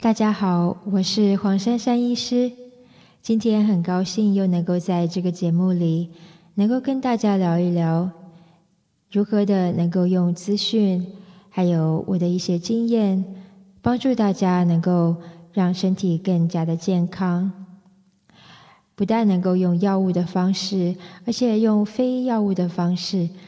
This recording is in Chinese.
大家好，我是黄珊珊医师。今天很高兴又能够在这个节目里，能够跟大家聊一聊，如何的能够用资讯，还有我的一些经验，帮助大家能够让身体更加的健康。不但能够用药物的方式，而且用非药物的方式